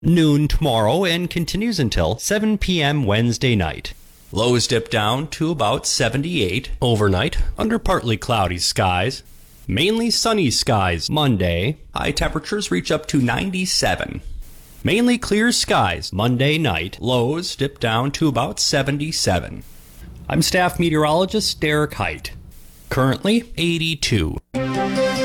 noon tomorrow and continues until 7 p.m. Wednesday night. Lows dip down to about 78 overnight under partly cloudy skies. Mainly sunny skies Monday. High temperatures reach up to 97. Mainly clear skies Monday night. Lows dip down to about 77. I'm staff meteorologist Derek Height. Currently 82.